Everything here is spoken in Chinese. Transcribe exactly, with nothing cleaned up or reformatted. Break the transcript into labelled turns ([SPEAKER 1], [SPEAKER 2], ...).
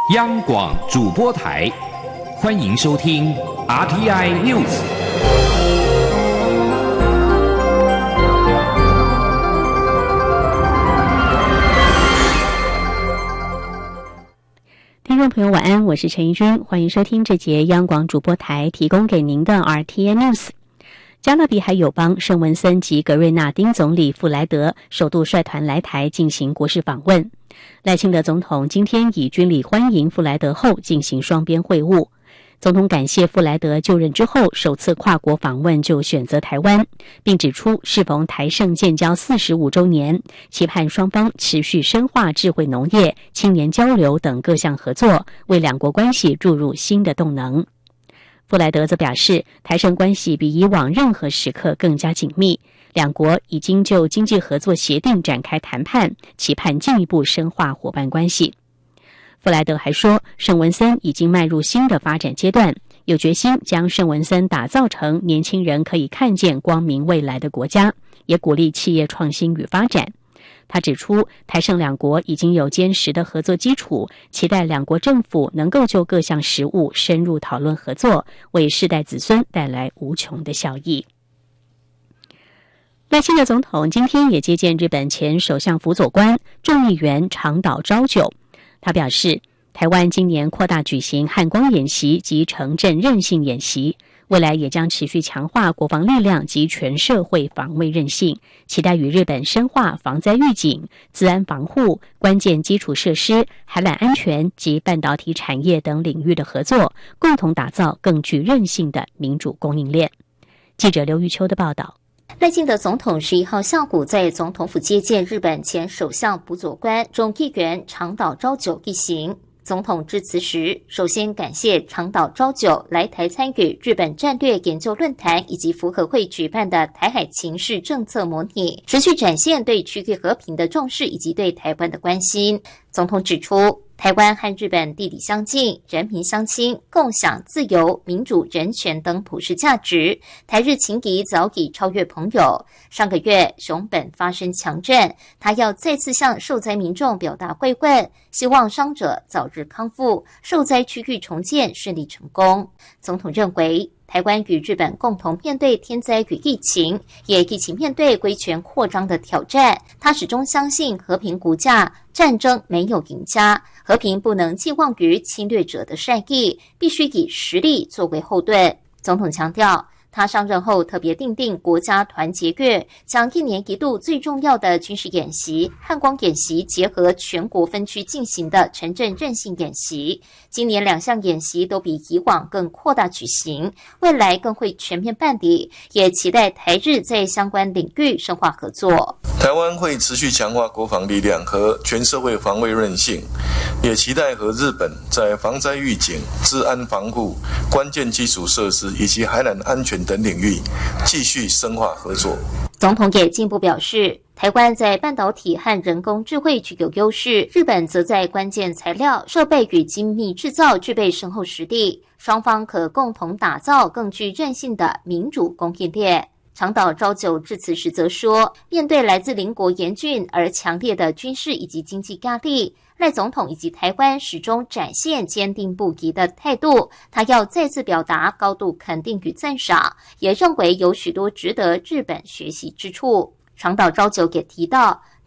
[SPEAKER 1] 央广主播台，欢迎收听 R T I News。
[SPEAKER 2] 听众朋友晚安，我是陈怡君，欢迎收听这节央广主播台提供给您的 R T I News。加勒比海友邦圣文森及格瑞纳丁总理富莱德首度率团来台进行国事访问。赖清德总统今天以军礼欢迎富莱德后进行双边会晤。总统感谢富莱德就任之后首次跨国访问就选择台湾，并指出适逢台圣建交四十五周年，期盼双方持续深化智慧农业、青年交流等各项合作，为两国关系注入新的动能。富莱德则表示，台圣关系比以往任何时刻更加紧密，两国已经就经济合作协定展开谈判，期盼进一步深化伙伴关系。富莱德还说，圣文森已经迈入新的发展阶段，有决心将圣文森打造成年轻人可以看见光明未来的国家，也鼓励企业创新与发展。他指出，台圣两国已经有坚实的合作基础，期待两国政府能够就各项事务深入讨论合作，为世代子孙带来无穷的效益。赖清德总统今天也接见日本前首相辅佐官众议员长岛昭久。他表示，台湾今年扩大举行汉光演习及城镇韧性演习，未来也将持续强化国防力量及全社会防卫韧性，期待与日本深化防灾预警、资安防护、关键基础设施、海缆安全及半导体产业等领域的合作，共同打造更具韧性的民主供应链。记者刘玉秋的报道。
[SPEAKER 3] 赖清德总统十一号下午在总统府接见日本前首相辅佐官众议员长岛昭久一行。总统致辞时，首先感谢长岛昭久来台参与日本战略研究论坛以及福和会举办的台海情势政策模拟，持续展现对区域和平的重视以及对台湾的关心。总统指出，台湾和日本地理相近，人民相亲，共享自由、民主、人权等普世价值。台日情谊早已超越朋友。上个月熊本发生强震，他要再次向受灾民众表达慰问，希望伤者早日康复，受灾区域重建顺利成功。总统认为，台湾与日本共同面对天灾与疫情，也一起面对威权扩张的挑战。他始终相信和平无价，战争没有赢家，和平不能寄望于侵略者的善意，必须以实力作为后盾。总统强调，他上任后特别订定国家团结月，将一年一度最重要的军事演习汉光演习结合全国分区进行的城镇韧性演习。今年两项演习都比以往更扩大举行，未来更会全面办理，也期待台日在相关领域深化合作。
[SPEAKER 4] 台湾会持续强化国防力量和全社会防卫韧性，也期待和日本在防灾预警、治安防护、关键基础设施以及海缆安全等领域继续深化合作。
[SPEAKER 3] 总统也进一步表示，台湾在半导体和人工智慧具有优势，日本则在关键材料、设备与精密制造具备深厚实力，双方可共同打造更具韧性的民主供应链。长岛昭久致辞时则说，面对来自邻国严峻而强烈的军事以及经济压力，赖总统以及台湾始终展现坚定不移的态度，他要再次表达高度肯定与赞赏，也认为有许多值得日本学习之处。长岛昭久也提到，